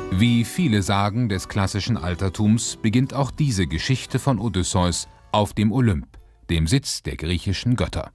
Wie viele Sagen des klassischen Altertums beginnt auch diese Geschichte von Odysseus auf dem Olymp, dem Sitz der griechischen Götter.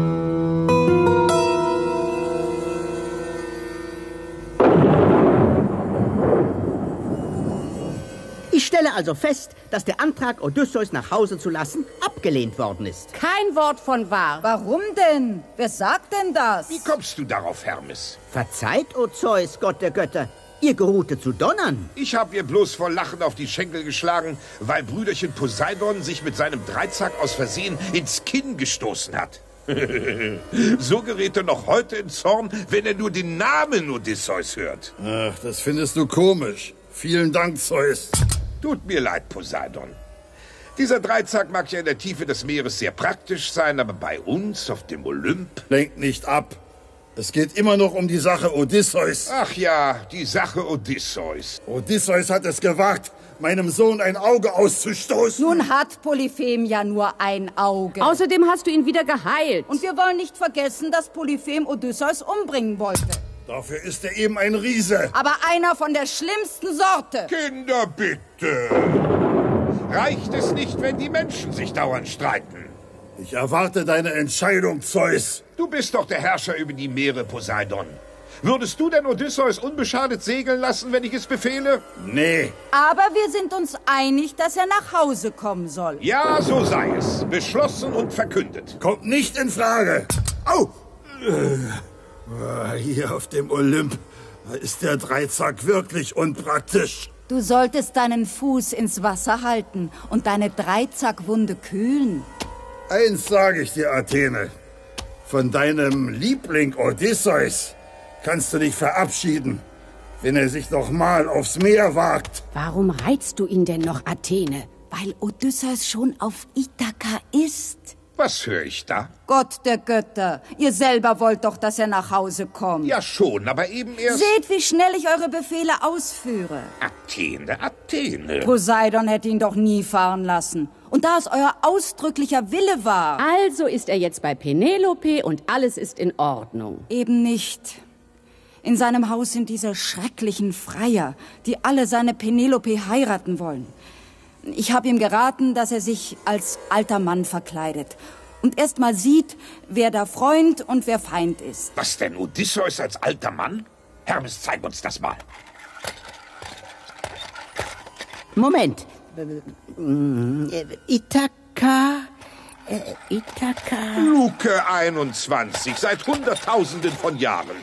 Ich stelle also fest, dass der Antrag, Odysseus nach Hause zu lassen, abgelehnt worden ist. Kein Wort von wahr. Warum denn? Wer sagt denn das? Wie kommst du darauf, Hermes? Verzeiht, O Zeus, Gott der Götter, ihr geruhte zu donnern. Ich habe ihr bloß vor Lachen auf die Schenkel geschlagen, weil Brüderchen Poseidon sich mit seinem Dreizack aus Versehen ins Kinn gestoßen hat. So gerät er noch heute in Zorn, wenn er nur den Namen Odysseus hört. Ach, das findest du komisch. Vielen Dank, Zeus. Tut mir leid, Poseidon. Dieser Dreizack mag ja in der Tiefe des Meeres sehr praktisch sein, aber bei uns auf dem Olymp... Lenk nicht ab. Es geht immer noch um die Sache Odysseus. Ach ja, die Sache Odysseus. Odysseus hat es gewagt, meinem Sohn ein Auge auszustoßen. Nun hat Polyphem ja nur ein Auge. Außerdem hast du ihn wieder geheilt. Und wir wollen nicht vergessen, dass Polyphem Odysseus umbringen wollte. Dafür ist er eben ein Riese. Aber einer von der schlimmsten Sorte. Kinder, bitte! Reicht es nicht, wenn die Menschen sich dauernd streiten? Ich erwarte deine Entscheidung, Zeus. Du bist doch der Herrscher über die Meere, Poseidon. Würdest du denn Odysseus unbeschadet segeln lassen, wenn ich es befehle? Nee. Aber wir sind uns einig, dass er nach Hause kommen soll. Ja, so sei es. Beschlossen und verkündet. Kommt nicht in Frage. Au! Hier auf dem Olymp ist der Dreizack wirklich unpraktisch. Du solltest deinen Fuß ins Wasser halten und deine Dreizackwunde kühlen. Eins sage ich dir, Athene. Von deinem Liebling Odysseus kannst du dich verabschieden, wenn er sich noch mal aufs Meer wagt. Warum reizt du ihn denn noch, Athene? Weil Odysseus schon auf Ithaka ist. Was höre ich da? Gott der Götter, ihr selber wollt doch, dass er nach Hause kommt. Ja schon, aber eben erst... Seht, wie schnell ich eure Befehle ausführe. Athene, Athene. Poseidon hätte ihn doch nie fahren lassen. Und da es euer ausdrücklicher Wille war... Also ist er jetzt bei Penelope und alles ist in Ordnung. Eben nicht. In seinem Haus sind diese schrecklichen Freier, die alle seine Penelope heiraten wollen. Ich habe ihm geraten, dass er sich als alter Mann verkleidet und erst mal sieht, wer da Freund und wer Feind ist. Was denn, Odysseus als alter Mann? Hermes, zeig uns das mal. Moment. Ithaka... Luke 21, seit Hunderttausenden von Jahren.